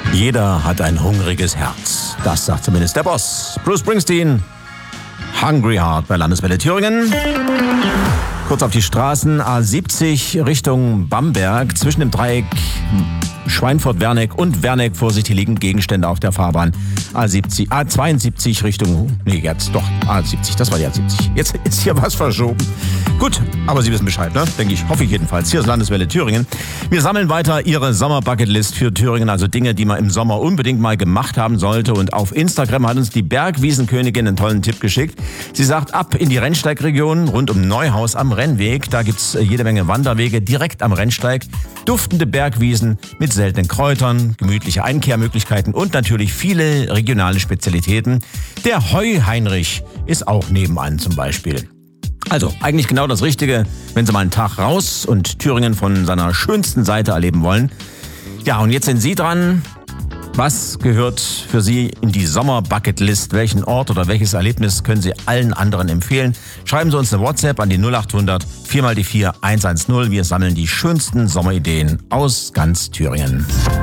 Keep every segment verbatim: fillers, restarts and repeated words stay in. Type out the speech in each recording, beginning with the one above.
Jeder hat ein hungriges Herz. Das sagt zumindest der Boss. Bruce Springsteen, Hungry Heart bei Landeswelle Thüringen. Kurz auf die Straßen, A siebzig Richtung Bamberg, zwischen dem Dreieck Schweinfurt-Werneck und Werneck vorsichtig liegend Gegenstände auf der Fahrbahn. A siebzig, A zweiundsiebzig Richtung, nee, jetzt doch, A siebzig, das war die A siebzig. Jetzt ist hier was verschoben. Gut, aber Sie wissen Bescheid, ne? Denke ich, hoffe ich jedenfalls. Hier ist Landeswelle Thüringen. Wir sammeln weiter Ihre Sommer-Bucketlist für Thüringen, also Dinge, die man im Sommer unbedingt mal gemacht haben sollte. Und auf Instagram hat uns die Bergwiesenkönigin einen tollen Tipp geschickt. Sie sagt, ab in die Rennsteigregion rund um Neuhaus am Rennweg. Da gibt's jede Menge Wanderwege direkt am Rennsteig. Duftende Bergwiesen mit seltenen Kräutern, gemütliche Einkehrmöglichkeiten und natürlich viele regionale Spezialitäten. Der Heuheinrich ist auch nebenan zum Beispiel. Also eigentlich genau das Richtige, wenn Sie mal einen Tag raus und Thüringen von seiner schönsten Seite erleben wollen. Ja, und jetzt sind Sie dran. Was gehört für Sie in die Sommer-Bucketlist? Welchen Ort oder welches Erlebnis können Sie allen anderen empfehlen? Schreiben Sie uns eine WhatsApp an die null acht hundert vier mal die vier eins eins null. Wir sammeln die schönsten Sommerideen aus ganz Thüringen.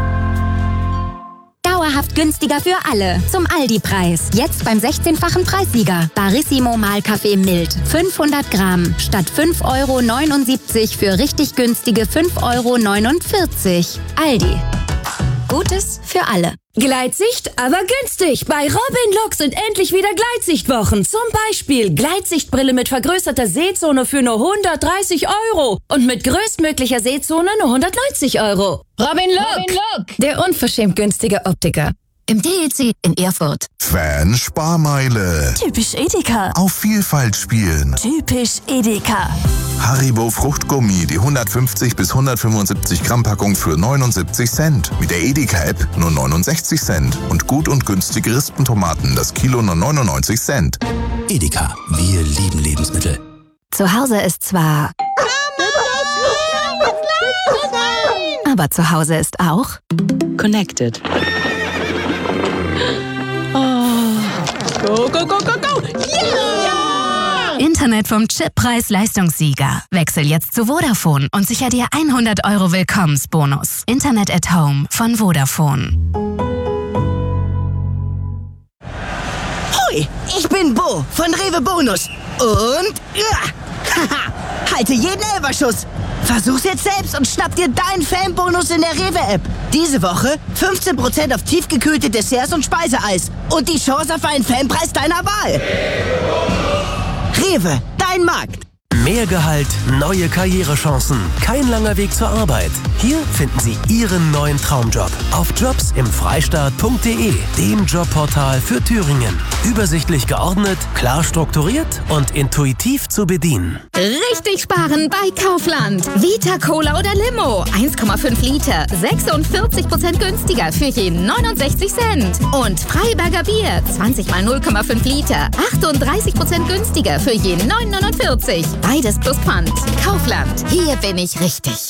Dauerhaft günstiger für alle. Zum Aldi-Preis. Jetzt beim sechzehnfachen Preissieger. Barissimo Mahlkaffee mild. fünfhundert Gramm. Statt fünf Euro neunundsiebzig für richtig günstige fünf Euro neunundvierzig. Aldi. Gutes für alle. Gleitsicht, aber günstig. Bei Robin Look sind endlich wieder Gleitsichtwochen. Zum Beispiel Gleitsichtbrille mit vergrößerter Sehzone für nur hundertdreißig Euro. Und mit größtmöglicher Sehzone nur hundertneunzig Euro. Robin Look, Robin Look. Der unverschämt günstige Optiker. Im D E C in Erfurt. Fan-Sparmeile. Typisch Edeka. Auf Vielfalt spielen. Typisch Edeka. Haribo Fruchtgummi, die hundertfünfzig bis hundertfünfundsiebzig Gramm Packung für neunundsiebzig Cent. Mit der Edeka-App nur neunundsechzig Cent. Und gut und günstige Rispentomaten, das Kilo nur neunundneunzig Cent. Edeka, wir lieben Lebensmittel. Zu Hause ist zwar... Aber zu Hause ist auch... Connected. Go, go, go, go, go! Yeah! Internet vom Chip-Preis-Leistungssieger. Wechsel jetzt zu Vodafone und sicher dir hundert Euro Willkommensbonus. Internet at Home von Vodafone. Hoi, ich bin Bo von Rewe Bonus. Und... Ja, haha, halte jeden Elferschuss. Versuch's jetzt selbst und schnapp dir deinen Fanbonus in der Rewe-App. Diese Woche fünfzehn Prozent auf tiefgekühlte Desserts und Speiseeis. Und die Chance auf einen Fanpreis deiner Wahl. Rewe, dein Markt. Mehr Gehalt, neue Karrierechancen, kein langer Weg zur Arbeit. Hier finden Sie Ihren neuen Traumjob auf jobs im freistaat punkt de, dem Jobportal für Thüringen. Übersichtlich geordnet, klar strukturiert und intuitiv zu bedienen. Richtig sparen bei Kaufland. Vita Cola oder Limo. eins Komma fünf Liter. sechsundvierzig Prozent günstiger für jeden neunundsechzig Cent. Und Freiberger Bier. zwanzig mal null Komma fünf Liter. achtunddreißig Prozent günstiger für jeden neun Komma neunundvierzig. Beides plus Pfand. Kaufland. Hier bin ich richtig.